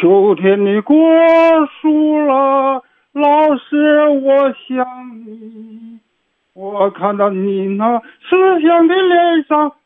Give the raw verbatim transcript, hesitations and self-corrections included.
秋天的果熟了，老师我想你，我看到你那慈祥的脸上